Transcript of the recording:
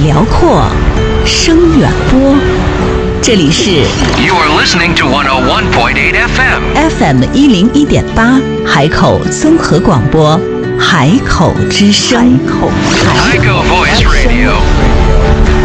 辽阔，声远播。这里是 You are listening to 101.8 FM FM101.8海口综合广播，海口之声。 Haikou Voice Radio。